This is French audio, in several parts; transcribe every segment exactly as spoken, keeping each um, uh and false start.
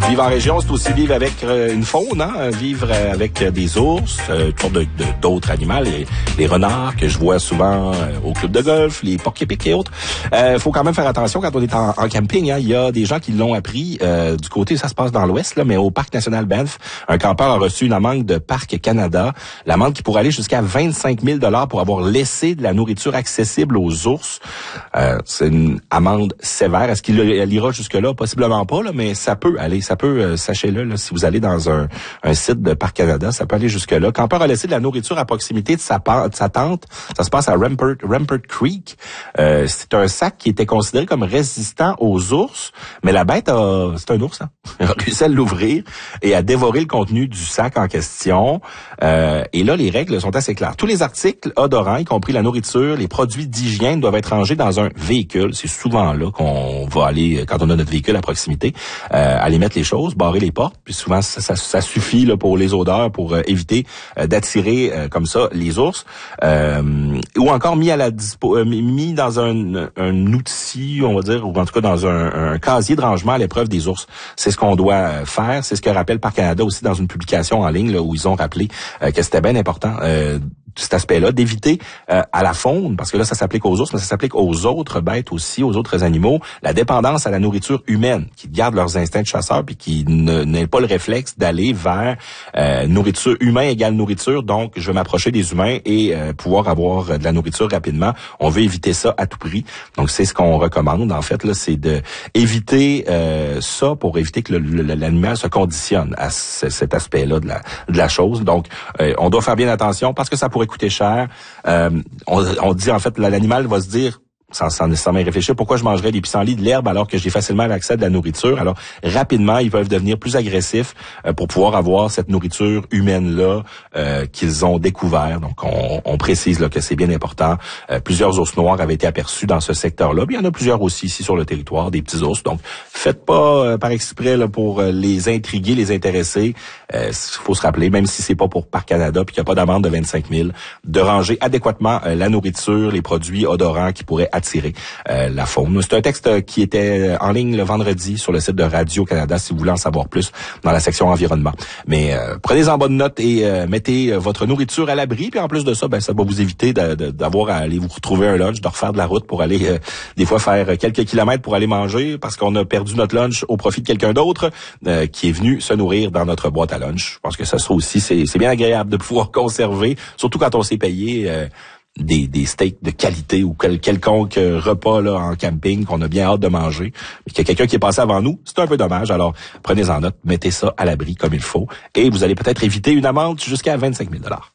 Vivre en région, c'est aussi vivre avec euh, une faune, hein? Vivre euh, avec euh, des ours, euh, toutes sortes de, de, d'autres animaux, les, les renards que je vois souvent euh, au club de golf, les porc-épics et autres. Il euh, faut quand même faire attention quand on est en, en camping. Hein? Il y a des gens qui l'ont appris euh, du côté, ça se passe dans l'ouest, là, mais au Parc national Banff, un campeur a reçu une amende de Parc Canada. L'amende qui pourrait aller jusqu'à vingt-cinq mille dollars pour avoir laissé de la nourriture accessible aux ours. Euh, c'est une amende sévère. Est-ce qu'il elle ira jusque-là? Possiblement pas, là, mais ça peut aller. Ça peut, euh, sachez-le, là, si vous allez dans un, un site de Parc Canada, ça peut aller jusque-là. Campeur a laissé de la nourriture à proximité de sa, de sa tente. Ça se passe à Rampart, Rampart Creek. Euh, c'est un sac qui était considéré comme résistant aux ours, mais la bête a... C'est un ours, hein? Elle a réussi à l'ouvrir et à dévorer le contenu du sac en question. Euh, et là, les règles sont assez claires. Tous les articles odorants, y compris la nourriture, les produits d'hygiène, doivent être rangés dans un véhicule. C'est souvent là qu'on va aller, quand on a notre véhicule à proximité, euh, aller mettre les choses, barrer les portes. Puis souvent, ça, ça, ça suffit là, pour les odeurs, pour euh, éviter euh, d'attirer euh, comme ça les ours. Euh, ou encore mis à la dispo, euh, mis dans un, un outil, on va dire, ou en tout cas dans un, un casier de rangement à l'épreuve des ours. C'est ce qu'on doit faire. C'est ce que rappelle Parc Canada aussi dans une publication en ligne là, où ils ont rappelé euh, que c'était bien important euh, cet aspect-là, d'éviter euh, à la faune, parce que là, ça s'applique aux ours, mais ça s'applique aux autres bêtes aussi, aux autres animaux, la dépendance à la nourriture humaine, qui gardent leurs instincts de chasseurs puis qui ne, n'aient pas le réflexe d'aller vers euh, nourriture humain égale nourriture, donc je vais m'approcher des humains et euh, pouvoir avoir de la nourriture rapidement. On veut éviter ça à tout prix. Donc, c'est ce qu'on recommande, en fait, là, c'est de éviter euh, ça pour éviter que le, le, l'animal se conditionne à ce, cet aspect-là de la, de la chose. Donc, euh, on doit faire bien attention parce que ça pourrait coûter cher. Euh, on, on dit en fait, l'animal va se dire, sans, sans nécessairement y réfléchir, pourquoi je mangerais des pissenlits, de l'herbe alors que j'ai facilement l'accès à de la nourriture. Alors, rapidement, ils peuvent devenir plus agressifs euh, pour pouvoir avoir cette nourriture humaine-là euh, qu'ils ont découvert. Donc, on, on précise là, que c'est bien important. Euh, plusieurs ours noirs avaient été aperçus dans ce secteur-là. Puis, il y en a plusieurs aussi ici sur le territoire, des petits ours. Donc, faites pas euh, par exprès là, pour euh, les intriguer, les intéresser. Il euh, faut se rappeler, même si c'est pas pour Parc Canada puis qu'il n'y a pas d'amende de vingt-cinq mille, de ranger adéquatement euh, la nourriture, les produits odorants qui pourraient attirer euh, la faune. C'est un texte qui était en ligne le vendredi sur le site de Radio-Canada si vous voulez en savoir plus dans la section environnement. Mais euh, prenez en bonne note et euh, mettez votre nourriture à l'abri. Puis en plus de ça, ben ça va vous éviter de, de, d'avoir à aller vous retrouver un lunch, de refaire de la route pour aller euh, des fois faire quelques kilomètres pour aller manger parce qu'on a perdu notre lunch au profit de quelqu'un d'autre euh, qui est venu se nourrir dans notre boîte à lunch. Je pense que ça, ça aussi, c'est, c'est bien agréable de pouvoir conserver, surtout quand on s'est payé euh, des, des steaks de qualité ou quel, quelconque repas là en camping qu'on a bien hâte de manger, mais qu'il y a quelqu'un qui est passé avant nous, c'est un peu dommage. Alors, prenez en note, mettez ça à l'abri comme il faut et vous allez peut-être éviter une amende jusqu'à vingt-cinq mille dollars.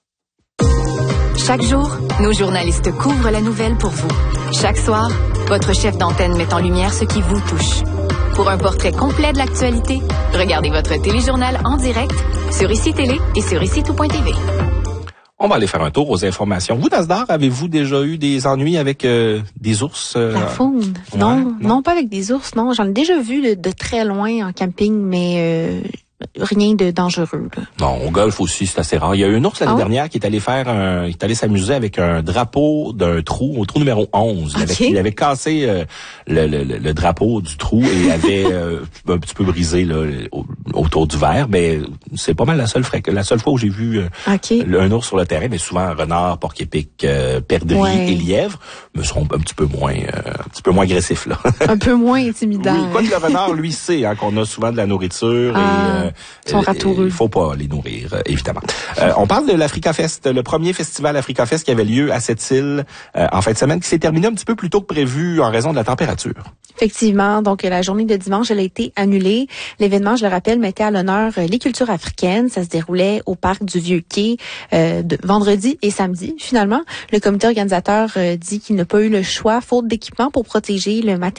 Chaque jour, nos journalistes couvrent la nouvelle pour vous. Chaque soir, votre chef d'antenne met en lumière ce qui vous touche. Pour un portrait complet de l'actualité, regardez votre téléjournal en direct sur Ici Télé et sur ici tout point t v. On va aller faire un tour aux informations. Vous, Nasdar, avez-vous déjà eu des ennuis avec euh, des ours? Euh, La faune? Ouais, non, non, non, pas avec des ours, non. J'en ai déjà vu de, de très loin en camping, mais euh, rien de dangereux. Là. Non, au golf aussi, c'est assez rare. Il y a eu un ours l'année ah, dernière qui est allé faire un, qui est allé s'amuser avec un drapeau d'un trou, au trou numéro onze. Il, okay. avait, il avait cassé euh, le, le, le drapeau du trou et avait euh, un petit peu brisé là, autour du verre. Mais c'est pas mal la seule fréquence, la seule fois où j'ai vu euh, okay. un ours sur le terrain. Mais souvent renard, porc-épic, euh, perdrix ouais. et lièvre me seront un petit peu moins, euh, un petit peu moins agressifs là. Un peu moins intimidant. Oui, quoi que le renard, lui, sait hein, qu'on a souvent de la nourriture ah, et euh, ils sont ratoureux. Il faut pas les nourrir, euh, évidemment. Euh, on parle de l'Africa Fest, le premier festival Africa Fest qui avait lieu à cette île euh, en fin de semaine, qui s'est terminé un petit peu plus tôt que prévu en raison de la température. Effectivement, donc la journée de dimanche, elle a été annulée. L'événement, je le rappelle, mettait à l'honneur les cultures africaines. Ça se déroulait au parc du Vieux-Quai euh, de vendredi et samedi. Finalement, le comité organisateur euh, dit qu'il n'a pas eu le choix, faute d'équipement, pour protéger le matériel